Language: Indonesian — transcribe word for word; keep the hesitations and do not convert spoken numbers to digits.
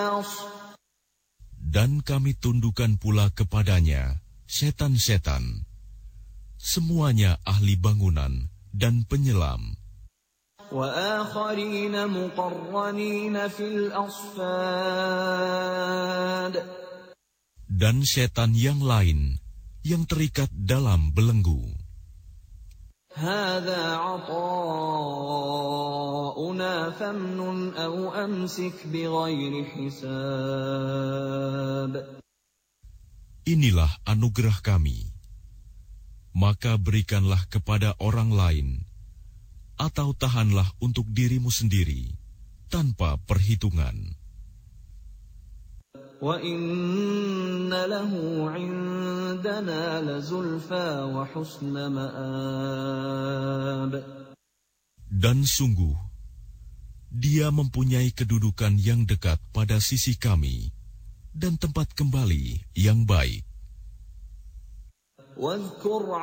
Dan kami tundukkan pula kepadanya setan-setan, semuanya ahli bangunan dan penyelam. وآخرين مقرنين في الأصفاد. Dan setan yang lain yang terikat dalam belenggu. هذا عطاؤنا فامنن أو أمسك بغير حساب. Inilah anugerah kami, maka berikanlah kepada orang lain, atau tahanlah untuk dirimu sendiri, tanpa perhitungan. وَإِنَّ لَهُ عِندَنَا لَزُلْفَىٰ وَحُسْنَ مَآبٍ. Dan sungguh, dia mempunyai kedudukan yang dekat pada sisi kami, dan tempat kembali yang baik.